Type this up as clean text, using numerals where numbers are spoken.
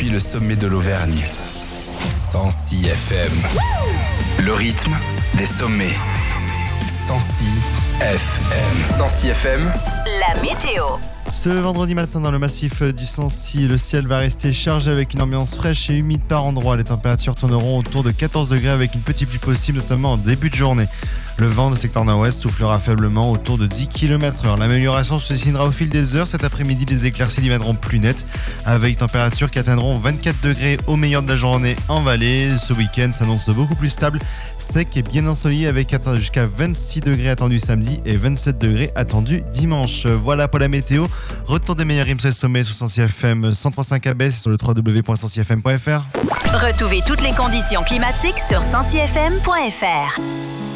depuis le sommet de l'Auvergne. 106 FM. Le rythme des sommets. 106 FM. 106 FM. La météo. Ce vendredi matin dans le massif du Sancy, le ciel va rester chargé avec une ambiance fraîche et humide par endroits. Les températures tourneront autour de 14 degrés avec une petite pluie possible, notamment en début de journée. Le vent de secteur nord-ouest soufflera faiblement autour de 10 km/h. L'amélioration se dessinera au fil des heures. Cet après-midi, les éclaircies deviendront plus nettes avec températures qui atteindront 24 degrés au meilleur de la journée en vallée. Ce week-end s'annonce beaucoup plus stable, sec et bien ensoleillé avec jusqu'à 26 degrés attendus samedi et 27 degrés attendus dimanche. Voilà pour la météo. Retour des meilleurs rimes sommets sur 106 FM 103.5 AB sur le www.106fm.fr. Retrouvez toutes les conditions climatiques sur 106fm.fr.